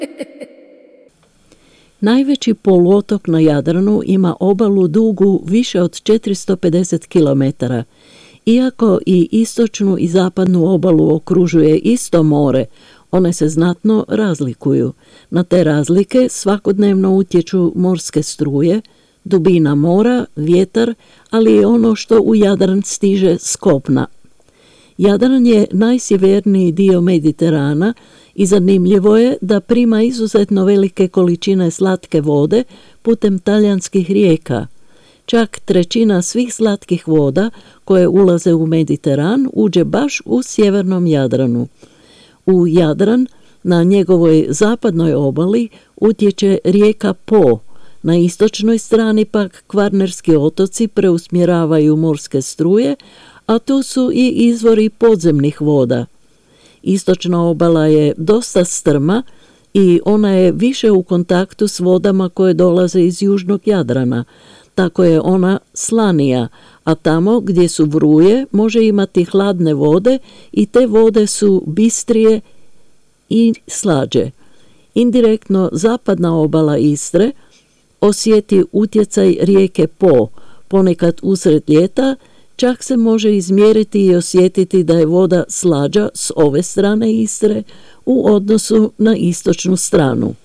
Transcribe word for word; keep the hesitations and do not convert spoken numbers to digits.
Najveći poluotok na Jadranu ima obalu dugu više od četiristo pedeset kilometara. Iako i istočnu i zapadnu obalu okružuje isto more, one se znatno razlikuju. Na te razlike svakodnevno utječu morske struje, dubina mora, vjetar, ali i ono što u Jadran stiže s kopna. Jadran je najsjeverniji dio Mediterana i zanimljivo je da prima izuzetno velike količine slatke vode putem talijanskih rijeka. Čak trećina svih slatkih voda koje ulaze u Mediteran uđe baš u sjevernom Jadranu. U Jadran, na njegovoj zapadnoj obali, utječe rijeka Po. Na istočnoj strani pak Kvarnerski otoci preusmjeravaju morske struje, a tu su i izvori podzemnih voda. Istočna obala je dosta strma i ona je više u kontaktu s vodama koje dolaze iz južnog Jadrana. Tako je ona slanija, a tamo gdje su vruje može imati hladne vode i te vode su bistrije i slađe. Indirektno zapadna obala Istre osjeti utjecaj rijeke Po. Ponekad usred ljeta čak se može izmjeriti i osjetiti da je voda slađa s ove strane Istre u odnosu na istočnu stranu.